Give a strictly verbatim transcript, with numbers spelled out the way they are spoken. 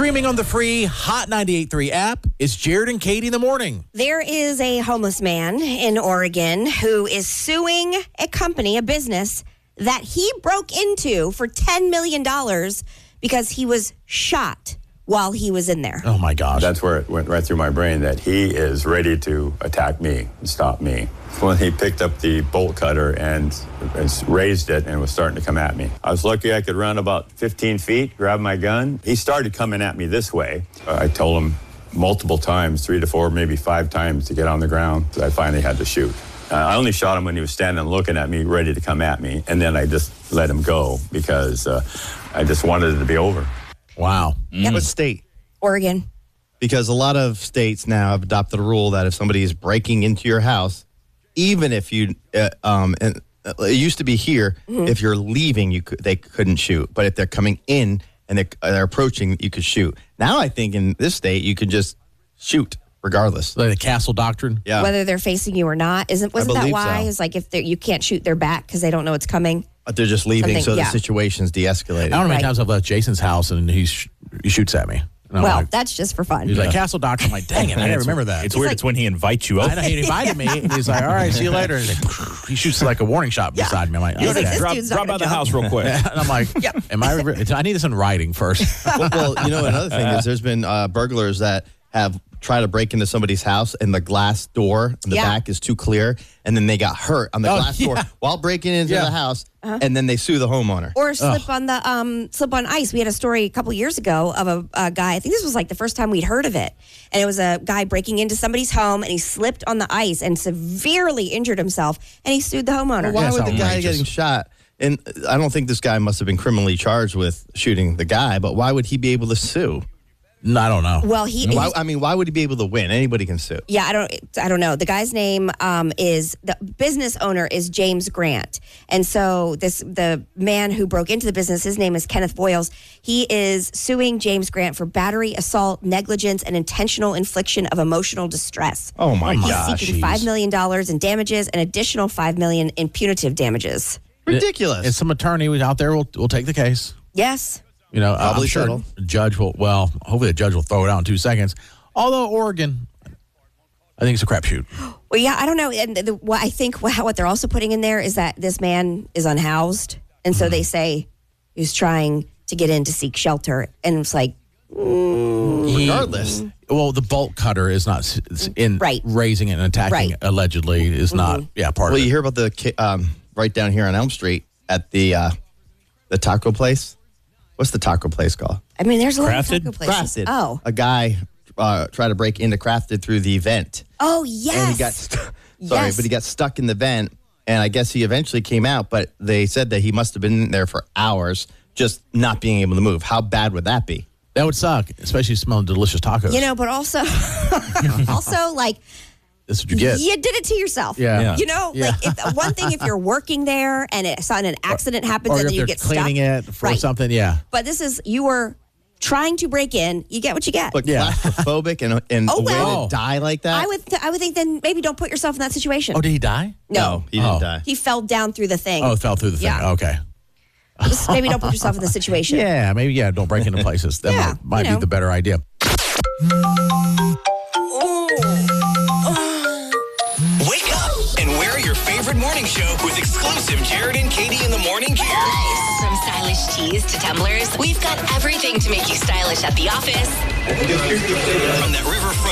Streaming on the free Hot ninety-eight point three app, it's Jared and Katie in the morning. There is a homeless man in Oregon who is suing a company, a business, that he broke into for ten million dollars because he was shot while he was in there. Oh, my gosh. That's where it went right through my brain that he is ready to attack me and stop me. When he picked up the bolt cutter and, and raised it and was starting to come at me. I was lucky I could run about fifteen feet, grab my gun. He started coming at me this way. Uh, I told him multiple times, three to four, maybe five times to get on the ground. So I finally had to shoot. Uh, I only shot him when he was standing looking at me, ready to come at me. And then I just let him go because uh, I just wanted it to be over. Wow. Mm. What state? Oregon. Because a lot of states now have adopted a rule that if somebody is breaking into your house, even if you, uh, um, and uh, it used to be here, mm-hmm. if you're leaving, you could, they couldn't shoot. But if they're coming in and they're, they're approaching, you could shoot. Now I think in this state, you can just shoot regardless. Like the castle doctrine? Yeah. Whether they're facing you or not. Isn't, wasn't that why? So. It's like if you can't shoot their back because they don't know it's coming. But they're just leaving, Something, so yeah. the situation's de-escalated. I don't know how many Right. times I've left Jason's house and he, sh- he shoots at me. Well, like, that's just for fun. he's like, Castle Doctor. I'm like, dang it, I didn't remember that. It's weird. like- it's when he invites you over. I know, he invited me, and he's like, all right, see you later. And he's like, he shoots like a warning shot beside me. I'm like, He's okay. like, this drop dude's not drop gonna by the jump. house real quick. And I'm like, am I? Re- I need this in writing first. well, well, you know, another thing is there's been uh, burglars that have tried to break into somebody's house and the glass door in the Yeah. back is too clear, and then they got hurt on the Oh, glass door yeah. while breaking into Yeah. the house, and then they sue the homeowner. Or slip on the um, slip on ice. We had a story a couple years ago of a, a guy. I think this was like the first time we'd heard of it, and it was a guy breaking into somebody's home, and he slipped on the ice and severely injured himself, and he sued the homeowner. Why That's would the guy outrageous. getting shot? And I don't think this guy must have been criminally charged with shooting the guy, but why would he be able to sue? No, I don't know. Well, he. Why, he's- I mean, why would he be able to win? Anybody can sue. Yeah, I don't. I don't know. The guy's name um, is the business owner is James Grant, and so this the man who broke into the business. His name is Kenneth Boyles. He is suing James Grant for battery, assault, negligence, and intentional infliction of emotional distress. Oh my He's gosh! seeking five million dollars in damages, and additional five million in punitive damages. Ridiculous. And some attorney was out there will will take the case. Yes. You know, Probably I'm sure settle. a judge will. Well, hopefully the judge will throw it out in two seconds. Although Oregon, I think it's a crapshoot. Well, yeah, I don't know. And the, what I think what, what they're also putting in there is that this man is unhoused, and so they say he's trying to get in to seek shelter, and it's like. Regardless. Well, the bolt cutter is not s- s- in Right. raising it and attacking Right. it, allegedly is not. Yeah, part Well, of you it. hear about the ki- um, right down here on Elm Street at the uh, the taco place. What's the taco place called? I mean, there's a lot Crafted? of taco places. Crafted. Oh, A guy uh, tried to break into Crafted through the vent. oh yes. And he got st- sorry, Yes. but he got stuck in the vent, and I guess he eventually came out. But they said that he must have been there for hours, just not being able to move. How bad would that be? That would suck, especially smelling delicious tacos. You know, but also, also like That's what you get. you did it to yourself. Yeah. Yeah. You know, Yeah. like if, one thing if you're working there and it, and an accident happens or and if then you they're get cleaning stuck. it for Right. something. Yeah. But this is you were trying to break in. You get what you get. But Yeah. claustrophobic and and Oh, a way well. to die like that? I would th- I would think then maybe don't put yourself in that situation. Oh, did he die? no, he didn't Oh. die. he fell down through the thing. Oh, it fell through the thing. Yeah. Okay. Just maybe don't put yourself in the situation. Yeah, maybe, yeah, don't break into places. That Yeah, might, might you know. be the better idea. Wake up and wear your favorite morning show with exclusive Jared and Katie in the morning gear. From stylish tees to tumblers, we've got everything to make you stylish at the office From that riverfront